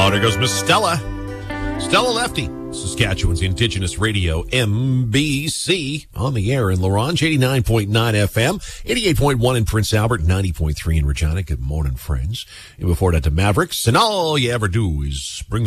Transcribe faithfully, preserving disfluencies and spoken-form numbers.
Oh, there goes Miss Stella. Stella Lefty, Saskatchewan's Indigenous Radio, M B C, on the air in Laurent, eighty-nine point nine F M, eighty-eight point one in Prince Albert, ninety point three in Regina. Good morning, friends. And before that, to Mavericks. And all you ever do is bring